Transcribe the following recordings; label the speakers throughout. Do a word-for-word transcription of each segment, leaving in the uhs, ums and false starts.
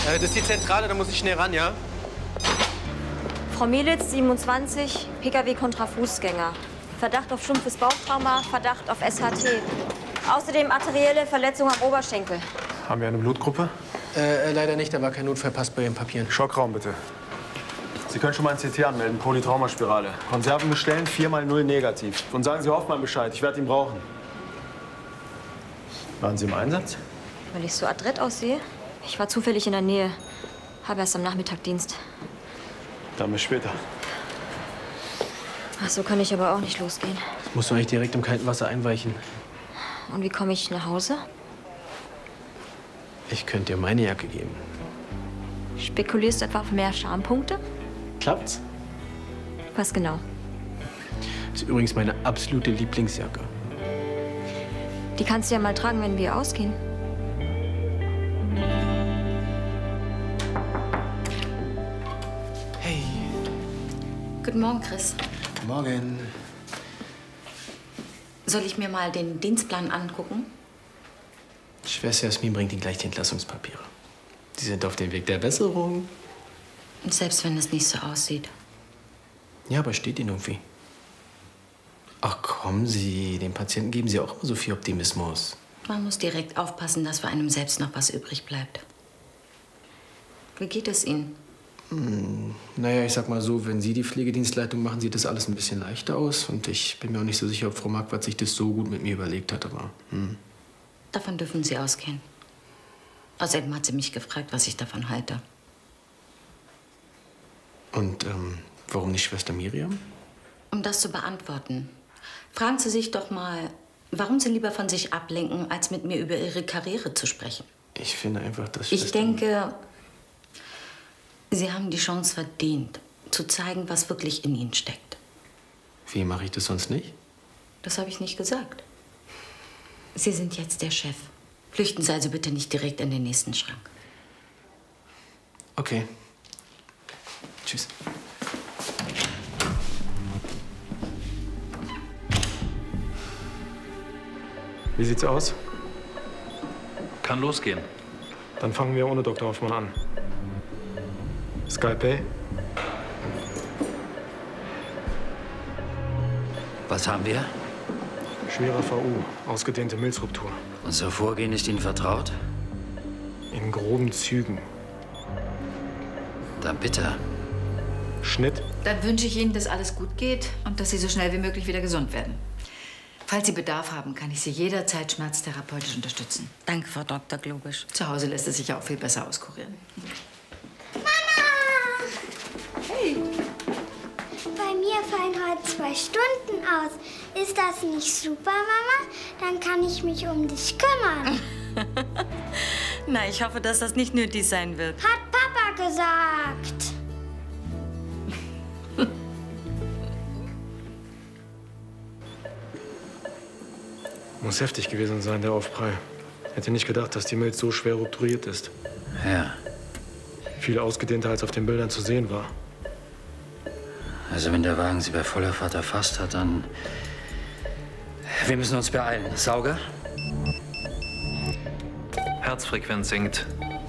Speaker 1: Äh, das ist die Zentrale, da muss ich schnell ran, ja?
Speaker 2: Frau Mielitz, siebenundzwanzig, P K W kontra Fußgänger. Verdacht auf stumpfes Bauchtrauma, Verdacht auf S H T. Außerdem arterielle Verletzung am Oberschenkel.
Speaker 3: Haben wir eine Blutgruppe?
Speaker 1: Äh, leider nicht, da war kein Notfallpass bei Ihren Papieren.
Speaker 3: Schockraum, bitte. Sie können schon mal ein C T anmelden, Polytraumaspirale. Konserven bestellen, vier mal null negativ. Und sagen Sie Hoffmann Bescheid, ich werde ihn brauchen. Waren Sie im Einsatz?
Speaker 2: Weil ich so adrett aussehe? Ich war zufällig in der Nähe. Habe erst am Nachmittag Dienst.
Speaker 3: Dann bis später.
Speaker 2: Ach, so kann ich aber auch nicht losgehen.
Speaker 1: Das musst du eigentlich direkt im kalten Wasser einweichen.
Speaker 2: Und wie komme ich nach Hause?
Speaker 1: Ich könnte dir meine Jacke geben.
Speaker 2: Spekulierst du etwa auf mehr Schampunkte?
Speaker 1: Klappt's?
Speaker 2: Was genau?
Speaker 1: Das ist übrigens meine absolute Lieblingsjacke.
Speaker 2: Die kannst du ja mal tragen, wenn wir ausgehen.
Speaker 1: Hey.
Speaker 4: Guten Morgen, Chris.
Speaker 1: Morgen.
Speaker 4: Soll ich mir mal den Dienstplan angucken?
Speaker 1: Schwester Jasmin bringt Ihnen gleich die Entlassungspapiere. Sie sind auf dem Weg der Besserung.
Speaker 4: Und selbst wenn es nicht so aussieht.
Speaker 1: Ja, aber steht Ihnen irgendwie. Ach, kommen Sie, den Patienten geben Sie auch immer so viel Optimismus.
Speaker 4: Man muss direkt aufpassen, dass für einem selbst noch was übrig bleibt. Wie geht es Ihnen?
Speaker 1: Hm, naja, ich sag mal so, wenn Sie die Pflegedienstleitung machen, sieht das alles ein bisschen leichter aus. Und ich bin mir auch nicht so sicher, ob Frau Marquardt sich das so gut mit mir überlegt hat, aber hm.
Speaker 4: Davon dürfen Sie ausgehen. Außerdem hat sie mich gefragt, was ich davon halte.
Speaker 1: Und ähm, warum nicht Schwester Miriam?
Speaker 4: Um das zu beantworten, fragen Sie sich doch mal, warum Sie lieber von sich ablenken, als mit mir über Ihre Karriere zu sprechen.
Speaker 1: Ich finde einfach, dass
Speaker 4: Ich
Speaker 1: Schwester...
Speaker 4: denke, Sie haben die Chance verdient, zu zeigen, was wirklich in Ihnen steckt.
Speaker 1: Wie mache ich das sonst nicht?
Speaker 4: Das habe ich nicht gesagt. Sie sind jetzt der Chef. Flüchten Sie also bitte nicht direkt in den nächsten Schrank.
Speaker 1: Okay. Tschüss.
Speaker 3: Wie sieht's aus?
Speaker 5: Kann losgehen.
Speaker 3: Dann fangen wir ohne Doktor Hoffmann an. Skalpell?
Speaker 6: Was haben wir?
Speaker 3: Schwerer V U, ausgedehnte Milzruptur.
Speaker 6: Unser Vorgehen ist Ihnen vertraut?
Speaker 3: In groben Zügen.
Speaker 6: Dann bitte.
Speaker 3: Schnitt?
Speaker 7: Dann wünsche ich Ihnen, dass alles gut geht und dass Sie so schnell wie möglich wieder gesund werden. Falls Sie Bedarf haben, kann ich Sie jederzeit schmerztherapeutisch unterstützen.
Speaker 4: Danke, Frau Doktor Globisch.
Speaker 7: Zu Hause lässt es sich ja auch viel besser auskurieren.
Speaker 8: Hey. Bei mir fallen heute zwei Stunden aus. Ist das nicht super, Mama? Dann kann ich mich um dich kümmern.
Speaker 4: Na, ich hoffe, dass das nicht nötig sein wird.
Speaker 8: Hat Papa gesagt.
Speaker 3: Muss heftig gewesen sein, der Aufprall. Hätte nicht gedacht, dass die Milz so schwer rupturiert ist.
Speaker 6: Ja.
Speaker 3: Viel ausgedehnter, als auf den Bildern zu sehen war.
Speaker 6: Also wenn der Wagen Sie bei voller Fahrt erfasst hat, dann... Wir müssen uns beeilen. Sauger?
Speaker 5: Herzfrequenz sinkt.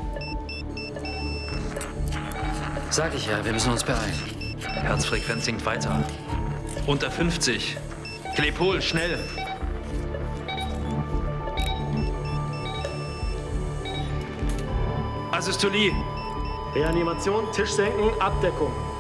Speaker 6: Sag ich ja, wir müssen uns beeilen.
Speaker 5: Herzfrequenz sinkt weiter. Unter fünfzig. Klepol, schnell! Asystolie.
Speaker 3: Reanimation, Tisch senken, Abdeckung.